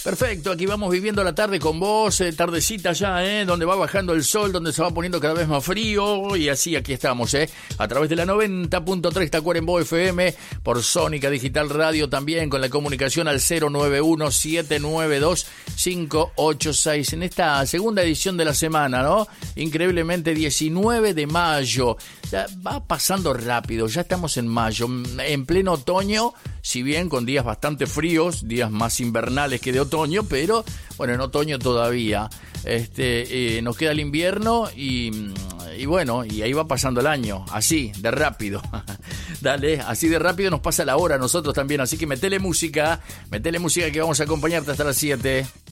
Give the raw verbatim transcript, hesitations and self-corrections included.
Perfecto, aquí vamos viviendo la tarde con vos, eh, tardecita ya, eh, donde va bajando el sol, donde se va poniendo cada vez más frío, y así aquí estamos, eh, a través de la noventa punto tres Tacuarembó F M, por Sónica Digital Radio también, con la comunicación al cero nueve uno, siete nueve dos, cinco ocho seis, en esta segunda edición de la semana, ¿no? Increíblemente diecinueve de mayo, ya va pasando rápido, ya estamos en mayo, en pleno otoño, si bien con días bastante fríos, días más invernales que de otoño, pero bueno, en otoño todavía este, eh, nos queda el invierno y, y bueno, y ahí va pasando el año, así, de rápido. Dale, así de rápido nos pasa la hora a nosotros también, así que metele música, metele música que vamos a acompañarte hasta las siete.